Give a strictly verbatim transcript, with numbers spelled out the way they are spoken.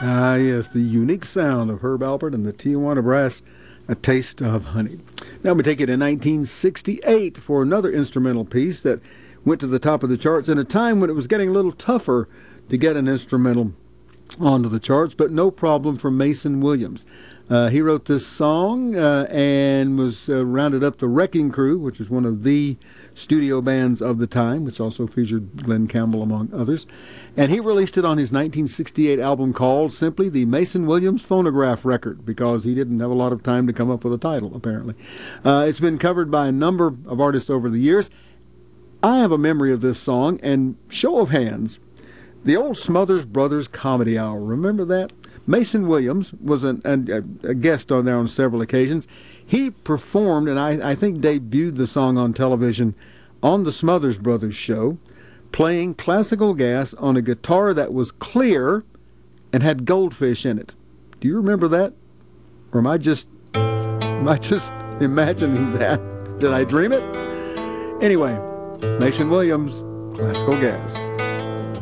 Ah, yes, the unique sound of Herb Alpert and the Tijuana Brass, A Taste of Honey. Now we take it in nineteen sixty-eight for another instrumental piece that went to the top of the charts in a time when it was getting a little tougher to get an instrumental onto the charts, but no problem for Mason Williams. Uh, he wrote this song uh, and was uh, rounded up the Wrecking Crew, which was one of the studio bands of the time, which also featured Glenn Campbell among others. And he released it on his nineteen sixty-eight album called simply the Mason Williams Phonograph Record, because he didn't have a lot of time to come up with a title, apparently. Uh, it's been covered by a number of artists over the years. I have a memory of this song, and show of hands, the old Smothers Brothers Comedy Hour, remember that? Mason Williams was an, a, a guest on there on several occasions. He performed, and I, I think debuted the song on television on the Smothers Brothers show, playing classical gas on a guitar that was clear and had goldfish in it. Do you remember that? Or am I just, am I just imagining that? Did I dream it? Anyway, Mason Williams, Classical Gas.